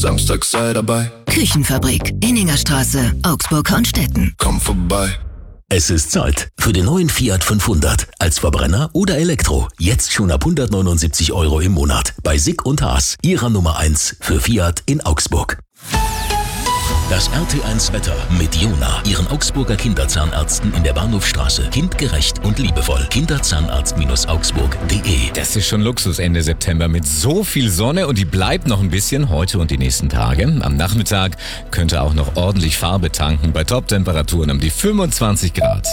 Samstag sei dabei. Küchenfabrik, Inningerstraße, Augsburg-Hornstetten. Komm vorbei. Es ist Zeit für den neuen Fiat 500. Als Verbrenner oder Elektro. Jetzt schon ab 179 € im Monat. Bei Sick und Haas, Ihrer Nummer 1 für Fiat in Augsburg. Das RT1 Wetter mit Jona, Ihren Augsburger Kinderzahnärzten in der Bahnhofstraße. Kindgerecht und liebevoll. Kinderzahnarzt-augsburg.de. Das ist schon Luxus Ende September mit so viel Sonne und die bleibt noch ein bisschen heute und die nächsten Tage. Am Nachmittag könnte auch noch ordentlich Farbe tanken bei Top-Temperaturen um die 25 Grad.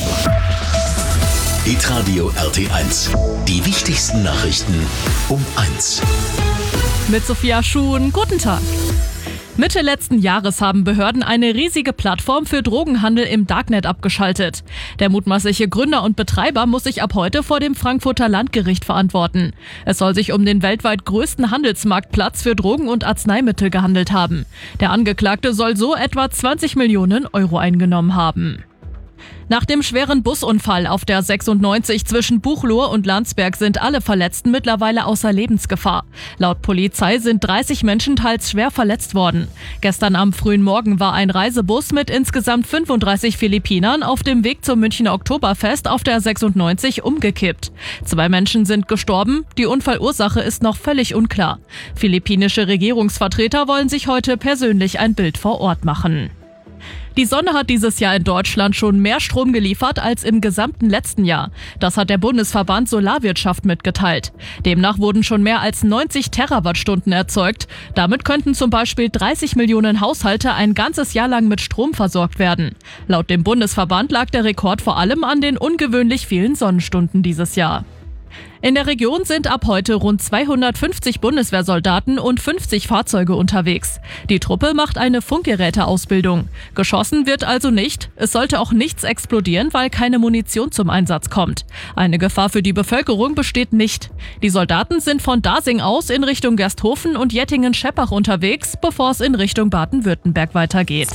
Hitradio RT1. Die wichtigsten Nachrichten um 1. Mit Sophia Schuhn, guten Tag. Mitte letzten Jahres haben Behörden eine riesige Plattform für Drogenhandel im Darknet abgeschaltet. Der mutmaßliche Gründer und Betreiber muss sich ab heute vor dem Frankfurter Landgericht verantworten. Es soll sich um den weltweit größten Handelsmarktplatz für Drogen und Arzneimittel gehandelt haben. Der Angeklagte soll so etwa 20 Millionen € eingenommen haben. Nach dem schweren Busunfall auf der 96 zwischen Buchloe und Landsberg sind alle Verletzten mittlerweile außer Lebensgefahr. Laut Polizei sind 30 Menschen teils schwer verletzt worden. Gestern am frühen Morgen war ein Reisebus mit insgesamt 35 Philippinern auf dem Weg zum Münchner Oktoberfest auf der 96 umgekippt. 2 Menschen sind gestorben, die Unfallursache ist noch völlig unklar. Philippinische Regierungsvertreter wollen sich heute persönlich ein Bild vor Ort machen. Die Sonne hat dieses Jahr in Deutschland schon mehr Strom geliefert als im gesamten letzten Jahr. Das hat der Bundesverband Solarwirtschaft mitgeteilt. Demnach wurden schon mehr als 90 Terawattstunden erzeugt. Damit könnten zum Beispiel 30 Millionen Haushalte ein ganzes Jahr lang mit Strom versorgt werden. Laut dem Bundesverband lag der Rekord vor allem an den ungewöhnlich vielen Sonnenstunden dieses Jahr. In der Region sind ab heute rund 250 Bundeswehrsoldaten und 50 Fahrzeuge unterwegs. Die Truppe macht eine Funkgeräteausbildung. Geschossen wird also nicht. Es sollte auch nichts explodieren, weil keine Munition zum Einsatz kommt. Eine Gefahr für die Bevölkerung besteht nicht. Die Soldaten sind von Dasing aus in Richtung Gersthofen und Jettingen-Scheppach unterwegs, bevor es in Richtung Baden-Württemberg weitergeht.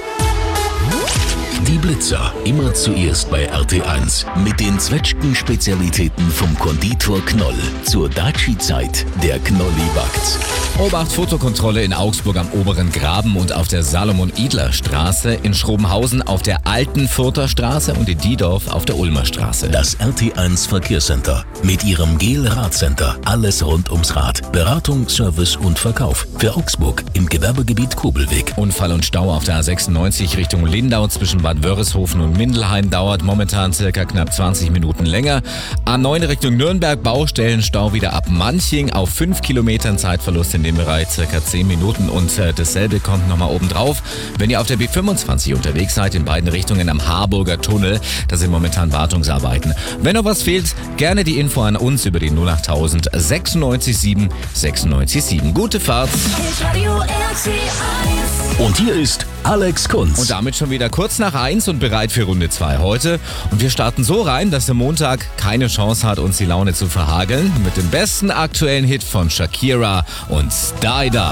Die Blitzer, immer zuerst bei RT1. Mit den Zwetschgen-Spezialitäten vom Konditor Knoll. Zur Daci-Zeit, der Knolli backt. Obacht, Fotokontrolle in Augsburg am Oberen Graben und auf der Salomon-Idler-Straße, in Schrobenhausen auf der Alten Furter Straße und in Diedorf auf der Ulmer Straße. Das RT1 Verkehrscenter. Mit ihrem GEL-Radcenter. Alles rund ums Rad. Beratung, Service und Verkauf. Für Augsburg im Gewerbegebiet Kobelweg. Unfall und Stau auf der A96 Richtung Lindau zwischen Bad Wörishofen und Mindelheim dauert momentan circa knapp 20 Minuten länger. A9 Richtung Nürnberg, Baustellenstau wieder ab Manching auf 5 Kilometern, Zeitverlust in dem Bereich circa 10 Minuten und dasselbe kommt nochmal oben drauf. Wenn ihr auf der B25 unterwegs seid, in beiden Richtungen am Harburger Tunnel, da sind momentan Wartungsarbeiten. Wenn noch was fehlt, gerne die Info an uns über die 08000 967 967. Gute Fahrt! Und hier ist Alex Kunz. Und damit schon wieder kurz nach 1 und bereit für Runde 2 heute. Und wir starten so rein, dass der Montag keine Chance hat, uns die Laune zu verhageln. Mit dem besten aktuellen Hit von Shakira und Die Die.